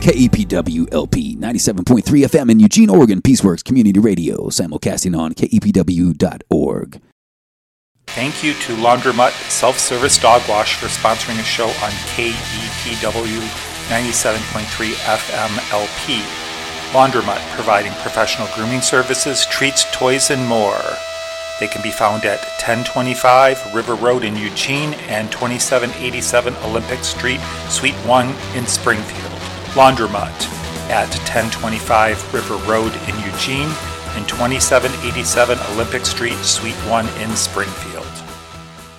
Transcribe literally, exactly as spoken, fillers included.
K E P W L P ninety-seven point three F M in Eugene, Oregon, Peaceworks Community Radio, simulcasting on K E P W dot org. Thank you to Laundromat Self-Service Dog Wash for sponsoring a show on K E P W ninety-seven point three F M L P. Laundromat, providing professional grooming services, treats, toys, and more. They can be found at ten twenty-five River Road in Eugene and twenty-seven eighty-seven Olympic Street, Suite one in Springfield. Laundromat at ten twenty-five River Road in Eugene and twenty-seven eighty-seven Olympic Street, Suite one in Springfield.